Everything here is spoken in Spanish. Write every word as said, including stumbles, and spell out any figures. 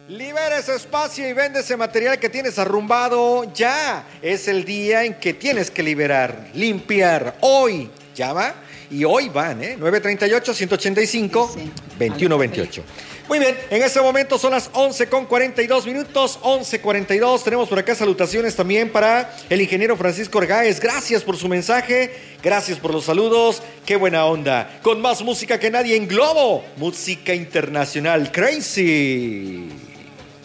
Libera ese espacio y vende ese material que tienes arrumbado. Ya es el día en que tienes que liberar, limpiar. Hoy llama y hoy van, ¿eh? nueve tres ocho, uno ocho cinco, dos uno dos ocho. Muy bien, en este momento son las once con cuarenta y dos minutos, once cuarenta y dos. Tenemos por acá salutaciones también para el ingeniero Francisco Orgáez. Gracias por su mensaje, gracias por los saludos. Qué buena onda. Con más música que nadie en Globo, música internacional. Crazy.